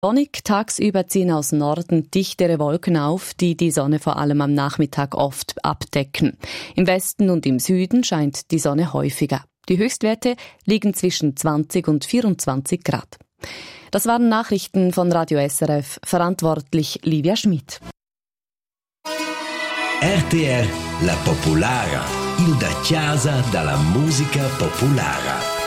Sonnig, tagsüber ziehen aus Norden dichtere Wolken auf, die die Sonne vor allem am Nachmittag oft abdecken. Im Westen und im Süden scheint die Sonne häufiger. Die Höchstwerte liegen zwischen 20 und 24 Grad. Das waren Nachrichten von Radio SRF, verantwortlich Livia Schmid. RTR La Popolare, il da casa dalla musica popolare.